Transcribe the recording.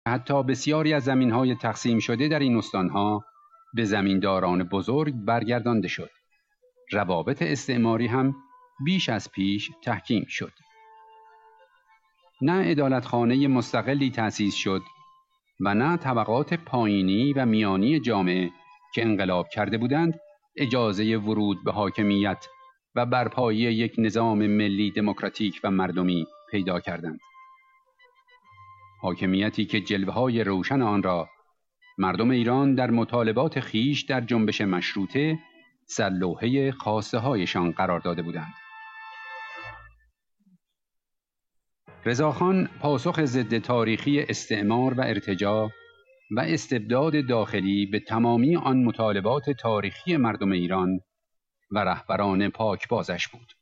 حتی بسیاری از زمین‌های تقسیم شده در این استانها به زمینداران بزرگ برگردانده شد. روابط استعماری هم بیش از پیش تحکیم شد. نه عدالتخانه مستقلی تأسیس شد و نه طبقات پایینی و میانی جامعه که انقلاب کرده بودند اجازه ورود به حاکمیت و برپایی یک نظام ملی دموکراتیک و مردمی پیدا کردند. حاکمیتی که جلوه‌های روشن آن را مردم ایران در مطالبات خیش در جنبش مشروطه سرلوحه خواسته هایشان قرار داده بودند. رضاخان پاسخ ضد تاریخی استعمار و ارتجاع و استبداد داخلی به تمامی آن مطالبات تاریخی مردم ایران و رهبران پاکبازش بود.